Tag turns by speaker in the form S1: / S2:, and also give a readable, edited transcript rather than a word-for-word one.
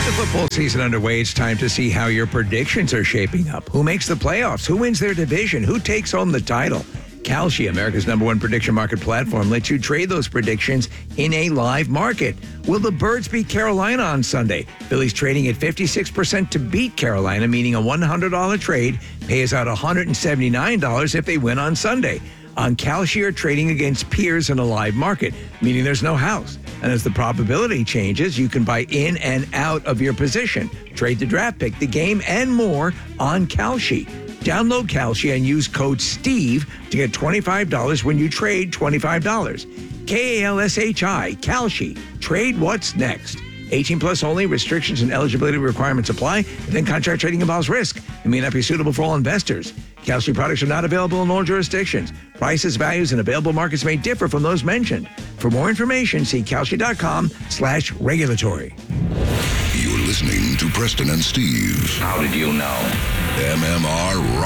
S1: The football season underway. It's time to see how your predictions are shaping up. Who makes the playoffs? Who wins their division? Who takes home the title? Kalshi, America's #1 prediction market platform, lets you trade those predictions in a live market. Will the Birds beat Carolina on Sunday? Philly's trading at 56% to beat Carolina, meaning a $100 trade pays out $179 if they win on Sunday. On Kalshi, are trading against peers in a live market, meaning there's no house. And as the probability changes, you can buy in and out of your position, trade the draft pick, the game, and more on Kalshi. Download Kalshi and use code STEVE to get $25 when you trade $25. Kalshi, Kalshi. Trade what's next. 18 plus only. Restrictions and eligibility requirements apply. And then contract trading involves risk and may not be suitable for all investors. Kalshi products are not available in all jurisdictions. Prices, values, and available markets may differ from those mentioned. For more information, see Kalshi.com/regulatory.
S2: You're listening to Preston and Steve.
S3: How did you know?
S2: MMR